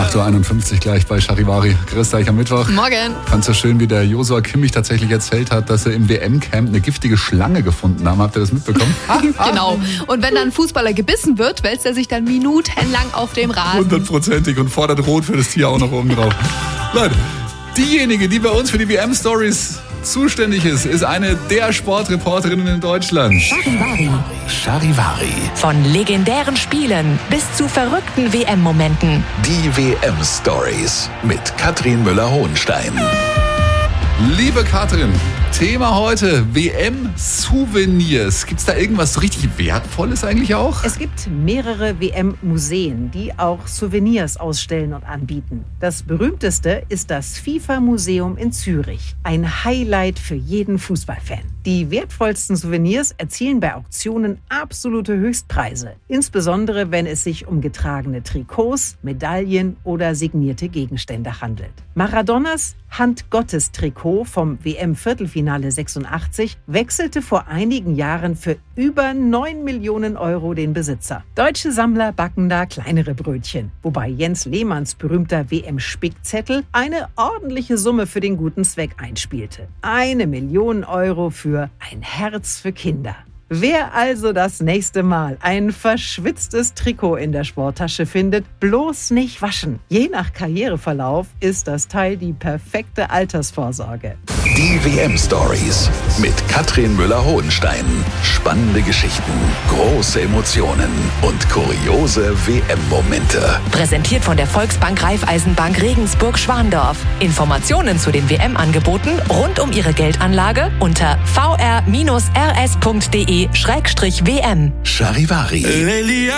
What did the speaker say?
8.51 Uhr gleich bei Charivari. Grüß euch am Mittwoch. Morgen. Fand es so schön, wie der Joshua Kimmich tatsächlich erzählt hat, dass er im WM-Camp eine giftige Schlange gefunden haben. Habt ihr das mitbekommen? Genau. Und wenn dann ein Fußballer gebissen wird, wälzt er sich dann minutenlang auf dem Rasen. 100%ig und fordert Rot für das Tier auch noch oben drauf. Leute, diejenige, die bei uns für die WM-Stories zuständig ist eine der Sportreporterinnen in Deutschland. Charivari. Von legendären Spielen bis zu verrückten WM-Momenten. Die WM-Stories mit Katrin Müller-Hohenstein. Liebe Katrin, Thema heute WM-Souvenirs. Gibt es da irgendwas so richtig Wertvolles eigentlich auch? Es gibt mehrere WM-Museen, die auch Souvenirs ausstellen und anbieten. Das berühmteste ist das FIFA-Museum in Zürich. Ein Highlight für jeden Fußballfan. Die wertvollsten Souvenirs erzielen bei Auktionen absolute Höchstpreise. Insbesondere, wenn es sich um getragene Trikots, Medaillen oder signierte Gegenstände handelt. Maradonas Hand-Gottes-Trikot vom WM-Viertelfinale 86 wechselte vor einigen Jahren für über 9 Millionen Euro den Besitzer. Deutsche Sammler backen da kleinere Brötchen, wobei Jens Lehmanns berühmter WM-Spickzettel eine ordentliche Summe für den guten Zweck einspielte. 1 Million Euro für ein Herz für Kinder. Wer also das nächste Mal ein verschwitztes Trikot in der Sporttasche findet, bloß nicht waschen. Je nach Karriereverlauf ist das Teil die perfekte Altersvorsorge. Die WM-Stories mit Katrin Müller-Hohenstein. Spannende Geschichten, große Emotionen und kuriose WM-Momente. Präsentiert von der Volksbank Raiffeisenbank Regensburg-Schwandorf. Informationen zu den WM-Angeboten rund um Ihre Geldanlage unter vr-rs.de/WM. Charivari.